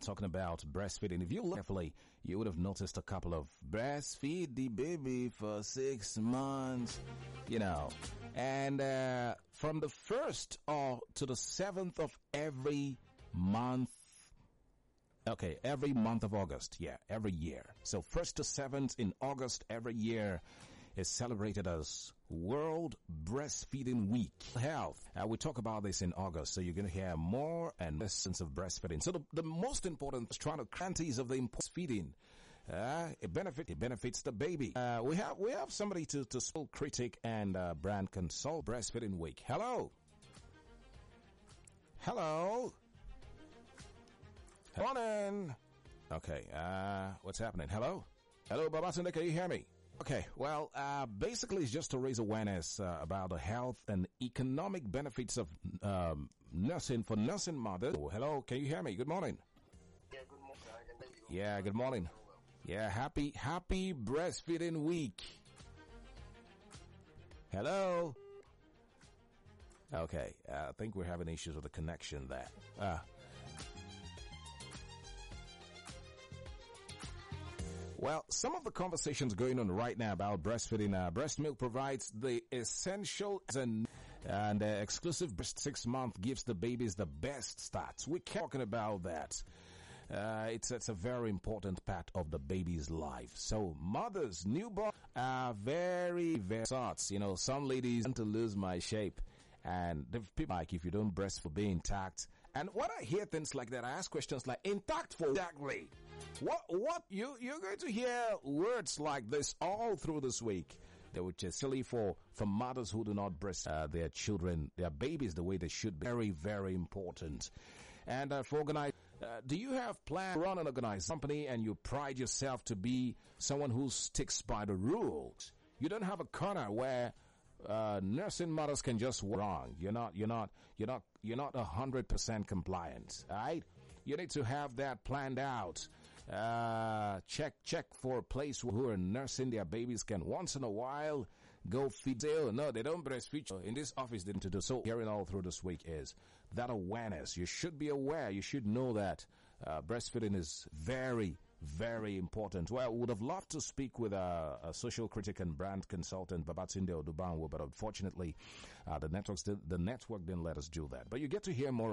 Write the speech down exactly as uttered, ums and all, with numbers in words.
talking about breastfeeding. If you look carefully, you would have noticed a couple of breastfeed the baby for six months, you know, and uh, from the first or to the seventh of every month. Okay, every month of August, yeah, every year. So first to seventh in August every year is celebrated as World Breastfeeding Week. Health. Uh, we talk about this in August, so you're going to hear more and lessons of breastfeeding. So the, the most important is trying to quantities of the importance of feeding. Uh, it benefit, it benefits the baby. Uh, we have, we have somebody to, to school critic and, uh, brand consult Breastfeeding Week. Hello. Hello. Morning. Okay, uh, what's happening? Hello? Hello, Babatunde, can you hear me? Okay, well, uh, basically it's just to raise awareness uh, about the health and economic benefits of um, nursing for nursing mothers. Oh, hello, can you hear me? Good morning. Yeah, good morning. I can hear you. Yeah, good morning. Yeah, happy, happy breastfeeding week. Hello? Okay, uh, I think we're having issues with the connection there. Uh, Well, some of the conversations going on right now about breastfeeding, uh, breast milk provides the essential and, and uh, exclusive breast six month gives the babies the best starts. We're talking about that. Uh, it's, it's a very important part of the baby's life. So mothers, newborn are very, very sorts. You know, some ladies want to lose my shape. And the people like, if you don't breast for being intact. And when I hear things like that, I ask questions like, intact for exactly. What, what, you, you're going to hear words like this all through this week. They were just silly for, for mothers who do not breast, uh, their children, their babies the way they should be. Very, very important. And, uh, for organize, uh, do you have plans to run an organized company and you pride yourself to be someone who sticks by the rules? You don't have a corner where Uh, nursing mothers can just work wrong. You're not, you're not, you're not, you're not a hundred percent compliant. Alright? You need to have that planned out. Uh, check, check for a place who are nursing their babies can once in a while go feed. No, they don't breastfeed. In this office didn't do. So hearing all through this week is that awareness. You should be aware. You should know that, uh, breastfeeding is very, very important. Well, would have loved to speak with a, a social critic and brand consultant, Babatunde Odubanwo, but unfortunately, uh, the networks, the, the network didn't let us do that. But you get to hear more